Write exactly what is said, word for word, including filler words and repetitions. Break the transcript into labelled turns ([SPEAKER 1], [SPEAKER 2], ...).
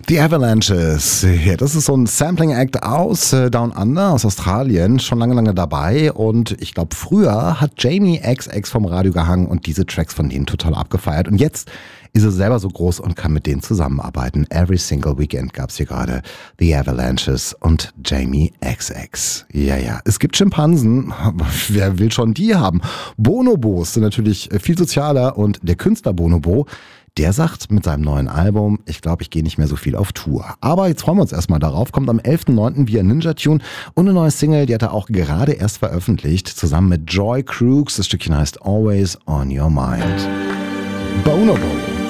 [SPEAKER 1] The Avalanches, ja, das ist so ein Sampling-Act aus äh, Down Under, aus Australien, schon lange, lange dabei und ich glaube, früher hat Jamie X X vom Radio gehangen und diese Tracks von denen total abgefeiert und jetzt ist er selber so groß und kann mit denen zusammenarbeiten. Every single weekend gab's hier gerade The Avalanches und Jamie X X. Ja, ja, es gibt Schimpansen, aber wer will schon die haben? Bonobos sind natürlich viel sozialer und der Künstler Bonobo, der sagt mit seinem neuen Album, ich glaube, ich gehe nicht mehr so viel auf Tour. Aber jetzt freuen wir uns erstmal darauf. Kommt am elften neunten via Ninja Tune und eine neue Single, die hat er auch gerade erst veröffentlicht, zusammen mit Joy Crooks. Das Stückchen heißt Always on Your Mind. Bonobo.